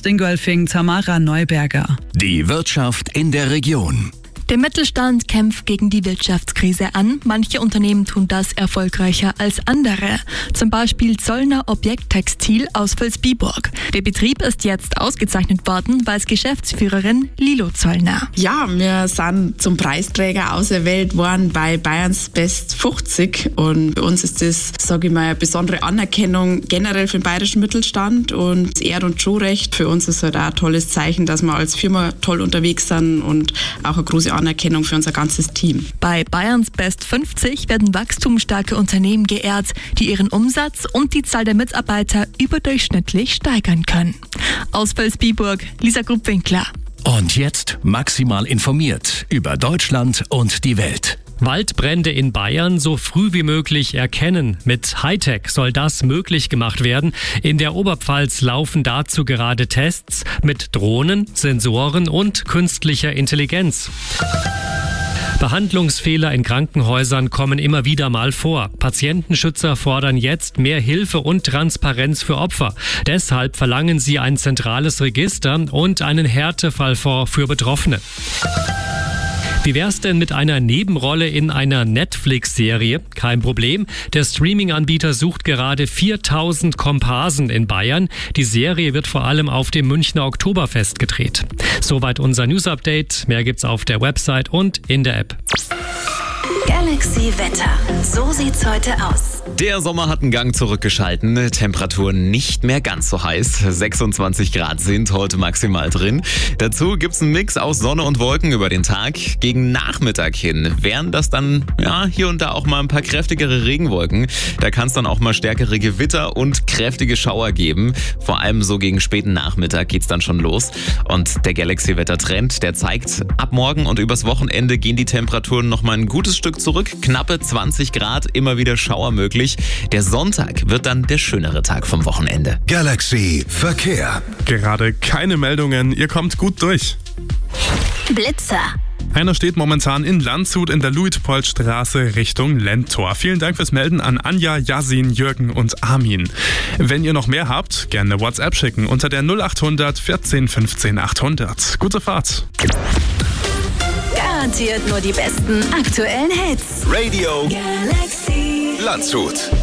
aus Dingolfing Tamara Neuberger. Die Wirtschaft in der Region. Der Mittelstand kämpft gegen die Wirtschaftskrise an. Manche Unternehmen tun das erfolgreicher als andere. Zum Beispiel Zollner Objekttextil aus Vilsbiburg. Der Betrieb ist jetzt ausgezeichnet worden, als Geschäftsführerin Lilo Zollner. Ja, wir sind zum Preisträger auserwählt worden bei Bayerns Best 50 und für uns ist das, sage ich mal, eine besondere Anerkennung generell für den bayerischen Mittelstand und Ehr- und Showrecht. Für uns ist halt auch ein tolles Zeichen, dass wir als Firma toll unterwegs sind und auch eine große Anerkennung für unser ganzes Team. Bei Bayerns Best 50 werden wachstumsstarke Unternehmen geehrt, die ihren Umsatz und die Zahl der Mitarbeiter überdurchschnittlich steigern können. Aus Vilsbiburg, Lisa Gruppwinkler. Und jetzt maximal informiert über Deutschland und die Welt. Waldbrände in Bayern so früh wie möglich erkennen. Mit Hightech soll das möglich gemacht werden. In der Oberpfalz laufen dazu gerade Tests mit Drohnen, Sensoren und künstlicher Intelligenz. Behandlungsfehler in Krankenhäusern kommen immer wieder mal vor. Patientenschützer fordern jetzt mehr Hilfe und Transparenz für Opfer. Deshalb verlangen sie ein zentrales Register und einen Härtefallfonds für Betroffene. Wie wär's denn mit einer Nebenrolle in einer Netflix-Serie? Kein Problem. Der Streaming-Anbieter sucht gerade 4000 Komparsen in Bayern. Die Serie wird vor allem auf dem Münchner Oktoberfest gedreht. Soweit unser News-Update. Mehr gibt's auf der Website und in der App. Galaxy Wetter. So sieht's heute aus. Der Sommer hat einen Gang zurückgeschalten. Temperaturen nicht mehr ganz so heiß. 26 Grad sind heute maximal drin. Dazu gibt's einen Mix aus Sonne und Wolken über den Tag. Gegen Nachmittag hin wären das dann hier und da auch mal ein paar kräftigere Regenwolken. Da kann es dann auch mal stärkere Gewitter und kräftige Schauer geben. Vor allem so gegen späten Nachmittag geht's dann schon los. Und der Galaxy-Wetter-Trend, der zeigt, ab morgen und übers Wochenende gehen die Temperaturen noch mal ein gutes Stück zurück. Knappe 20 Grad, immer wieder Schauer möglich. Der Sonntag wird dann der schönere Tag vom Wochenende. Galaxy Verkehr. Gerade keine Meldungen, ihr kommt gut durch. Blitzer. Einer steht momentan in Landshut in der Luitpoldstraße Richtung Lendtor. Vielen Dank fürs Melden an Anja, Yasin, Jürgen und Armin. Wenn ihr noch mehr habt, gerne WhatsApp schicken unter der 0800 14 15 800. Gute Fahrt. Garantiert nur die besten aktuellen Hits. Radio Galaxy. Landshut.